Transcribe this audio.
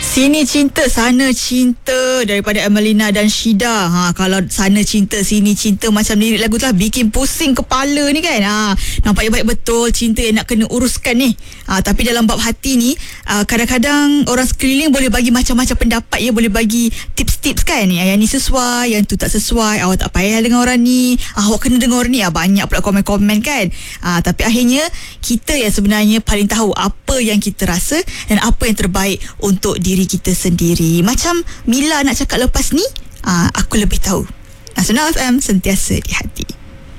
Sini cinta, sana cinta daripada Emelina dan Syida. Kalau sana cinta, sini cinta macam lirik lagu tu lah, bikin pusing kepala ni kan. Nampak baik betul cinta yang nak kena uruskan ni. Tapi dalam bab hati ni, kadang-kadang orang sekeliling boleh bagi macam-macam pendapat ya, boleh bagi tips-tips kan. Yang ni sesuai, yang tu tak sesuai. Awak tak payah dengan orang ni, awak kena dengan orang ni. Banyak pula komen-komen kan. Tapi akhirnya kita yang sebenarnya paling tahu apa yang kita rasa dan apa yang terbaik untuk diri kita sendiri. Macam Mila nak cakap lepas ni, aku lebih tahu. Nasional FM, sentiasa di hati.